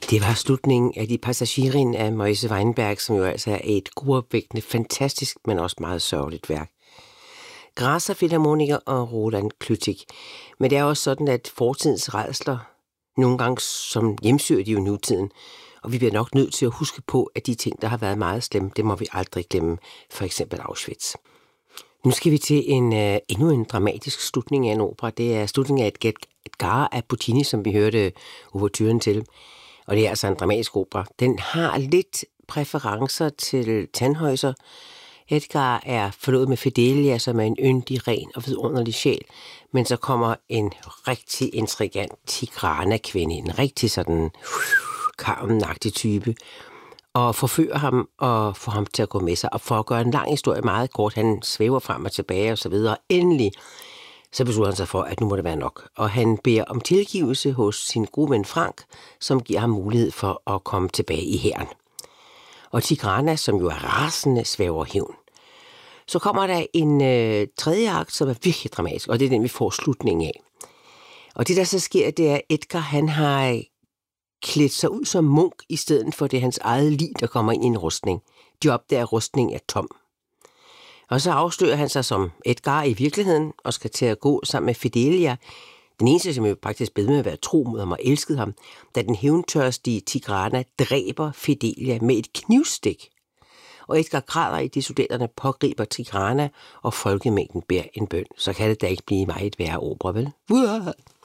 Det var slutningen af De Passagerin af Moise Weinberg, som jo altså er et gruopvækkende, fantastisk, men også meget sørgeligt værk. Grazer Filharmoniker og Roland Clütig. Men det er også sådan, at fortidens rædsler nogle gange som hjemsøger de jo nutiden, og vi bliver nok nødt til at huske på, at de ting, der har været meget slemme, det må vi aldrig glemme, for eksempel Auschwitz. Nu skal vi til endnu en dramatisk slutning af en opera. Det er slutningen af Edgar af Puccini, som vi hørte ouverturen til. Og det er altså en dramatisk opera. Den har lidt præferencer til Tannhäuser. Edgar er forlovet med Fidelia, som er en yndig, ren og vidunderlig sjæl. Men så kommer en rigtig intrigant Tigrana-kvinde, en rigtig sådan Carmen-agtig type, og forfører ham og får ham til at gå med sig. Og for at gøre en lang historie meget kort, han svæver frem og tilbage og så videre. Endelig så beslutter han sig for, at nu må det være nok. Og han beder om tilgivelse hos sin gode ven Frank, som giver ham mulighed for at komme tilbage i hæren. Og Tigrana, som jo er rasende, svæver hævn. Så kommer der en tredje akt, som er virkelig dramatisk, og det er den, vi får slutningen af. Og det, der så sker, det er, at Edgar, han har klædt sig ud som munk, i stedet for det hans eget lig, der kommer ind i en rustning. De opdager, at rustningen er tom. Og så afslører han sig som Edgar i virkeligheden, og skal til at gå sammen med Fidelia, den eneste, som jo faktisk bedre med at være tro mod ham og elskede ham, da den hævntørstige Tigrana dræber Fidelia med et knivstik. Og Edgar græder i, de soldaterne pågriber Tigrana, og folkemængden beder en bøn. Så kan det da ikke blive meget værre opera, vel?